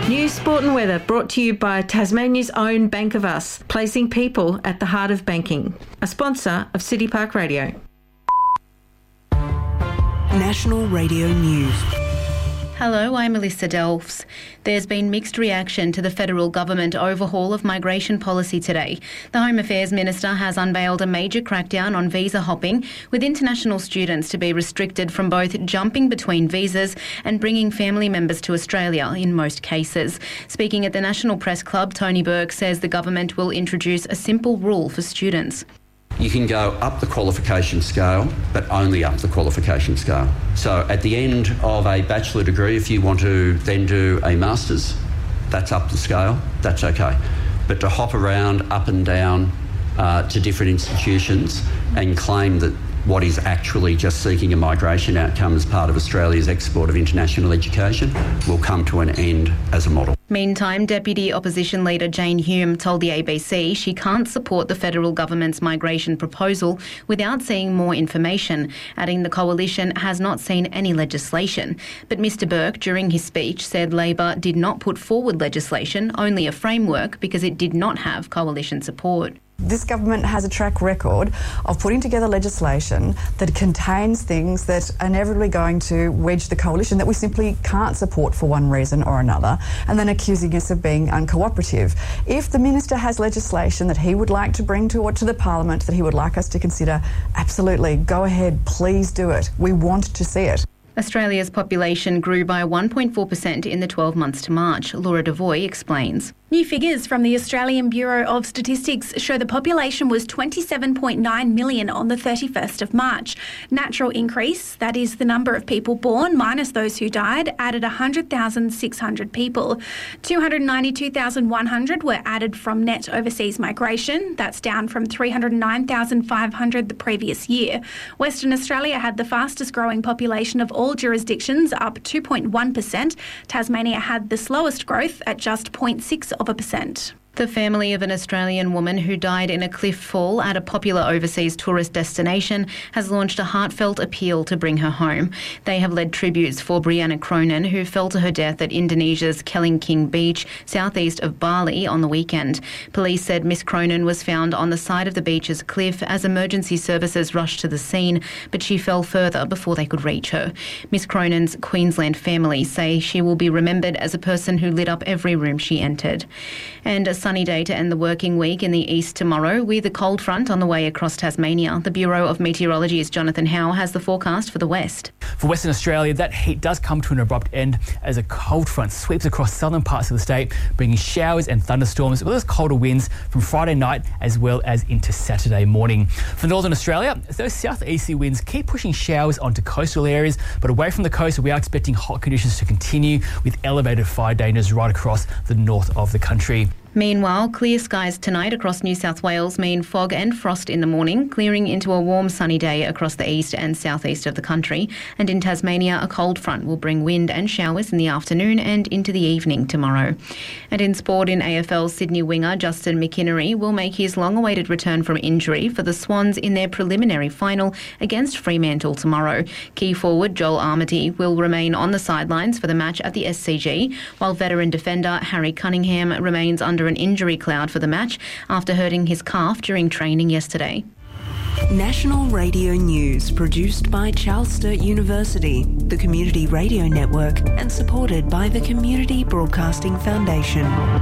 News, sport and weather brought to you by Tasmania's own Bank of Us, placing people at the heart of banking. A sponsor of City Park Radio. National Radio News. Hello, I'm Melissa Delfs. There's been mixed reaction to the federal government overhaul of migration policy today. The Home Affairs Minister has unveiled a major crackdown on visa hopping, with international students to be restricted from both jumping between visas and bringing family members to Australia in most cases. Speaking at the National Press Club, Tony Burke says the government will introduce a simple rule for students. You can go up the qualification scale, but only up the qualification scale. So at the end of a bachelor degree, if you want to then do a master's, that's up the scale, that's okay. But to hop around up and down to different institutions and claim that what is actually just seeking a migration outcome as part of Australia's export of international education will come to an end as a model. Meantime, Deputy Opposition Leader Jane Hume told the ABC she can't support the federal government's migration proposal without seeing more information, adding the coalition has not seen any legislation. But Mr Burke, during his speech, said Labor did not put forward legislation, only a framework, because it did not have coalition support. This government has a track record of putting together legislation that contains things that are inevitably going to wedge the coalition that we simply can't support for one reason or another, and then accusing us of being uncooperative. If the minister has legislation that he would like to bring to the Parliament that he would like us to consider, absolutely, go ahead, please do it. We want to see it. Australia's population grew by 1.4% in the 12 months to March. Laura Devoy explains. New figures from the Australian Bureau of Statistics show the population was 27.9 million on the 31st of March. Natural increase, that is the number of people born minus those who died, added 100,600 people. 292,100 were added from net overseas migration. That's down from 309,500 the previous year. Western Australia had the fastest growing population of all jurisdictions, up 2.1%. Tasmania had the slowest growth at just 0.6%. The family of an Australian woman who died in a cliff fall at a popular overseas tourist destination has launched a heartfelt appeal to bring her home. They have led tributes for Brianna Cronin, who fell to her death at Indonesia's Kelingking Beach, southeast of Bali, on the weekend. Police said Miss Cronin was found on the side of the beach's cliff as emergency services rushed to the scene, but she fell further before they could reach her. Miss Cronin's Queensland family say she will be remembered as a person who lit up every room she entered. And a sunny day to end the working week in the east tomorrow, with a cold front on the way across Tasmania. The Bureau of Meteorology's Jonathan Howe has the forecast for the west. For Western Australia, that heat does come to an abrupt end as a cold front sweeps across southern parts of the state, bringing showers and thunderstorms, as well as colder winds from Friday night as well as into Saturday morning. For Northern Australia, those southeasterly winds keep pushing showers onto coastal areas, but away from the coast, we are expecting hot conditions to continue with elevated fire dangers right across the north of the country. Meanwhile, clear skies tonight across New South Wales mean fog and frost in the morning, clearing into a warm sunny day across the east and southeast of the country. And in Tasmania, a cold front will bring wind and showers in the afternoon and into the evening tomorrow. And in sport, in AFL, Sydney winger Justin McInerney will make his long-awaited return from injury for the Swans in their preliminary final against Fremantle tomorrow. Key forward Joel Armity will remain on the sidelines for the match at the SCG, while veteran defender Harry Cunningham remains under an injury cloud for the match after hurting his calf during training yesterday. National Radio News, produced by Charles Sturt University, the Community Radio Network, and supported by the Community Broadcasting Foundation.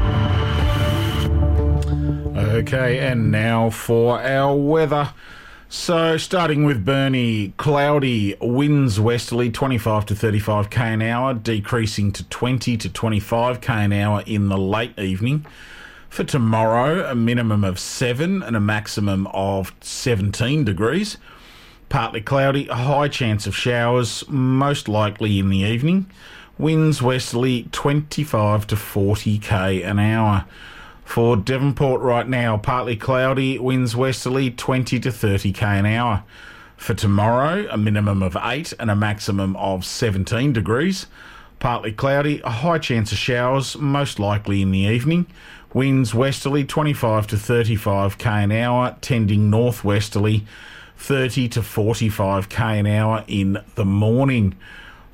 Okay, and now for our weather. So, starting with Burnie, cloudy, winds westerly 25 to 35 k an hour, decreasing to 20 to 25 k an hour in the late evening. For tomorrow, a minimum of 7 and a maximum of 17 degrees. Partly cloudy, a high chance of showers, most likely in the evening. Winds westerly 25 to 40 k an hour. For Devonport right now, partly cloudy, winds westerly 20 to 30 k an hour. For tomorrow, a minimum of 8 and a maximum of 17 degrees. Partly cloudy, a high chance of showers, most likely in the evening. Winds westerly 25 to 35 k an hour, tending northwesterly 30 to 45 k an hour in the morning.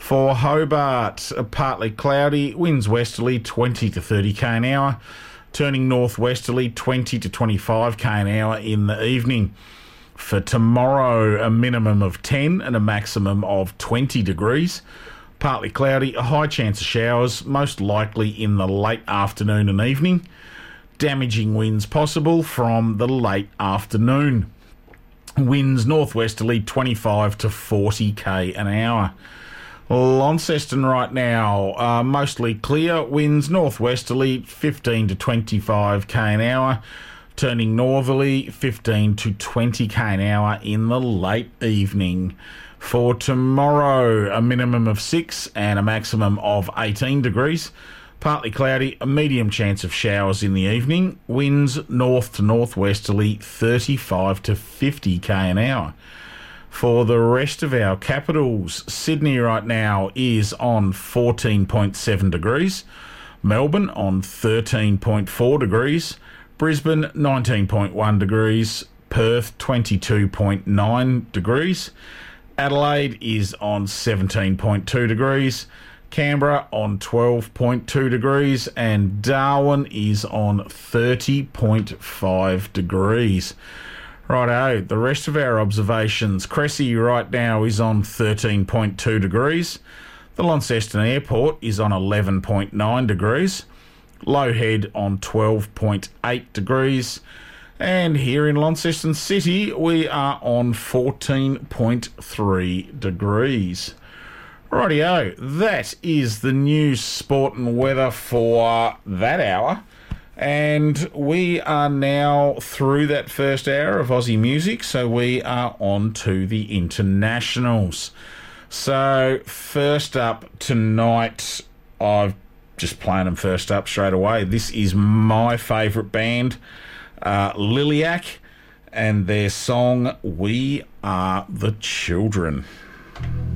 For Hobart, partly cloudy, winds westerly 20 to 30 k an hour, turning northwesterly 20 to 25 k an hour in the evening. For tomorrow, a minimum of 10 and a maximum of 20 degrees. Partly cloudy, a high chance of showers, most likely in the late afternoon and evening. Damaging winds possible from the late afternoon. Winds northwesterly 25 to 40 k an hour. Launceston right now, mostly clear, winds northwesterly 15 to 25 k an hour, turning northerly 15 to 20 k an hour in the late evening. For tomorrow, a minimum of 6 and a maximum of 18 degrees. Partly cloudy, a medium chance of showers in the evening, winds north to northwesterly 35 to 50 k an hour. For the rest of our capitals, Sydney right now is on 14.7 degrees, Melbourne on 13.4 degrees, Brisbane 19.1 degrees, Perth 22.9 degrees, Adelaide is on 17.2 degrees, Canberra on 12.2 degrees, and Darwin is on 30.5 degrees. Righto, the rest of our observations. Cressy right now is on 13.2 degrees. The Launceston Airport is on 11.9 degrees. Low Head on 12.8 degrees. And here in Launceston City, we are on 14.3 degrees. Rightio, that is the news, sport and weather for that hour. And we are now through that first hour of Aussie music, so we are on to the internationals. So first up tonight, I've just playing them first up straight away. This is my favourite band, Liliac, and their song, We Are the Children.